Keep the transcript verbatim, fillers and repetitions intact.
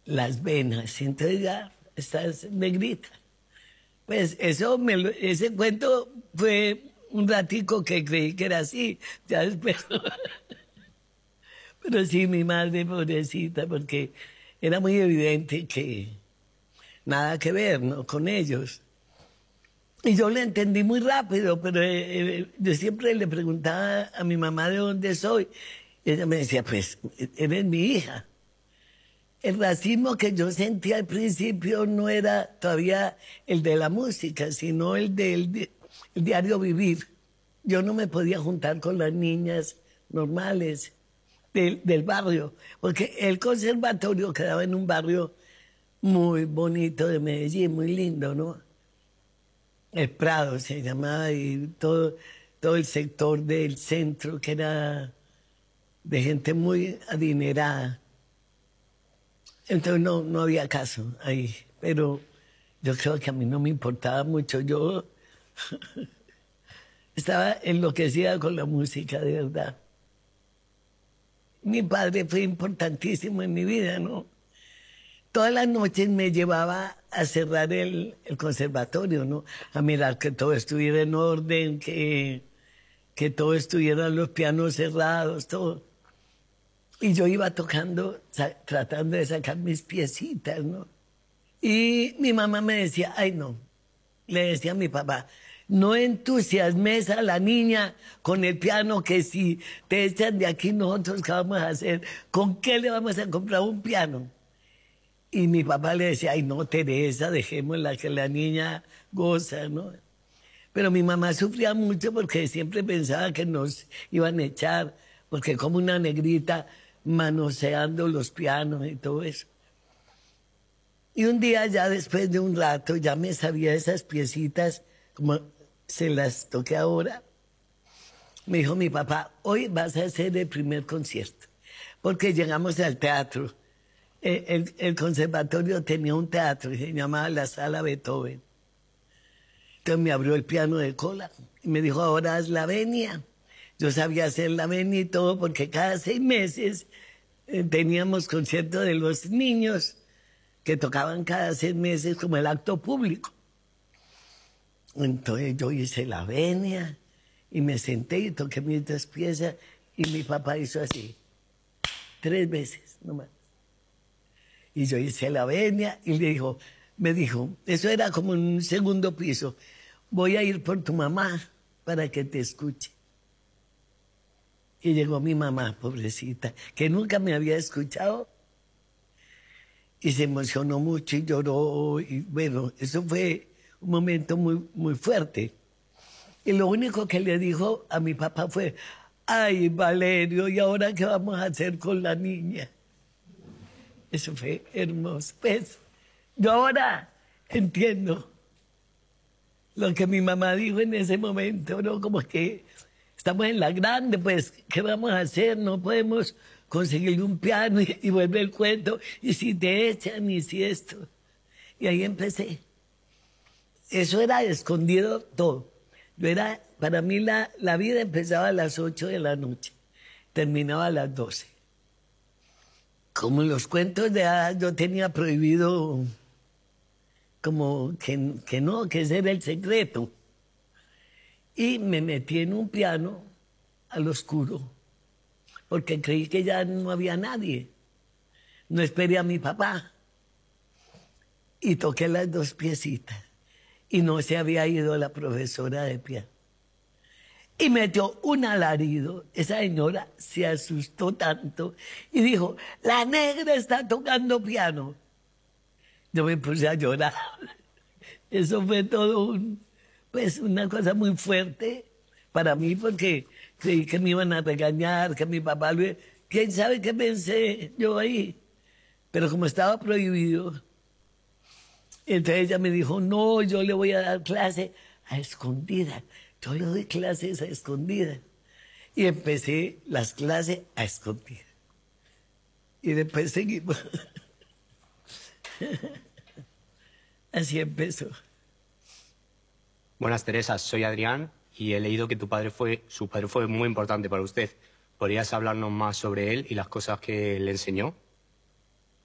las venas. Entonces ya estás negrita. Pues eso, me lo, ese cuento fue un ratico que creí que era así. Ya después... Pero sí, mi madre, pobrecita, porque era muy evidente que nada que ver, ¿no?, con ellos. Y yo le entendí muy rápido, pero eh, eh, yo siempre le preguntaba a mi mamá de dónde soy. Y ella me decía, pues, eres mi hija. El racismo que yo sentía al principio no era todavía el de la música, sino el del di- el diario vivir. Yo no me podía juntar con las niñas normales del, del barrio, porque el conservatorio quedaba en un barrio muy bonito de Medellín, muy lindo, ¿no? El Prado se llamaba, y todo, todo el sector del centro, que era de gente muy adinerada. Entonces no, no había caso ahí, pero yo creo que a mí no me importaba mucho. Yo estaba enloquecida con la música, de verdad. Mi padre fue importantísimo en mi vida, ¿no? Todas las noches me llevaba a cerrar el, el conservatorio, ¿no? A mirar que todo estuviera en orden, que, que todo estuviera, los pianos cerrados, todo. Y yo iba tocando, sa- tratando de sacar mis piecitas, ¿no? Y mi mamá me decía, ay no, le decía a mi papá, no entusiasmes a la niña con el piano, que si te echan de aquí, nosotros qué vamos a hacer, ¿con qué le vamos a comprar un piano? Y mi papá le decía, ay no, Teresa, dejémosla, que la niña goza, ¿no? Pero mi mamá sufría mucho porque siempre pensaba que nos iban a echar, porque como una negrita manoseando los pianos y todo eso. Y un día, ya después de un rato, ya me sabía esas piecitas, como se las toqué ahora. Me dijo mi papá, hoy vas a hacer el primer concierto, porque llegamos al teatro. El, el, el conservatorio tenía un teatro y se llamaba la Sala Beethoven. Entonces me abrió el piano de cola y me dijo, ahora haz la venia. Yo sabía hacer la venia y todo, porque cada seis meses eh, teníamos conciertos de los niños, que tocaban cada seis meses como el acto público. Entonces yo hice la venia y me senté y toqué mis dos piezas, y mi papá hizo así, tres veces nomás. Y yo hice la venia y le dijo, me dijo, eso era como en un segundo piso, voy a ir por tu mamá para que te escuche. Y llegó mi mamá, pobrecita, que nunca me había escuchado, y se emocionó mucho y lloró, y bueno, eso fue un momento muy, muy fuerte. Y lo único que le dijo a mi papá fue, ay, Valerio, ¿y ahora qué vamos a hacer con la niña? Eso fue hermoso. Pues yo ahora entiendo lo que mi mamá dijo en ese momento, ¿no? Como que estamos en la grande, pues, ¿qué vamos a hacer? No podemos conseguir un piano, y, y vuelve el cuento, y si te echan, y si esto. Y ahí empecé. Eso era escondido todo. Yo era, para mí la, la vida empezaba a las ocho de la noche, terminaba a las doce. Como en los cuentos de hadas, yo tenía prohibido, como que, que no, que ese era el secreto. Y me metí en un piano al oscuro, porque creí que ya no había nadie. No esperé a mi papá. Y toqué las dos piecitas. Y no se había ido la profesora de piano. Y metió un alarido. Esa señora se asustó tanto y dijo, la negra está tocando piano. Yo me puse a llorar. Eso fue todo un, pues una cosa muy fuerte para mí, porque creí que me iban a regañar, que mi papá lo... ¿Quién sabe qué pensé yo ahí? Pero como estaba prohibido, entonces ella me dijo, no, yo le voy a dar clase a escondidas. Yo le doy clases a escondidas. Y empecé las clases a escondidas. Y después seguimos. Así empezó. Buenas, Teresa, soy Adrián y he leído que tu padre fue, su padre fue muy importante para usted. ¿Podrías hablarnos más sobre él y las cosas que le enseñó?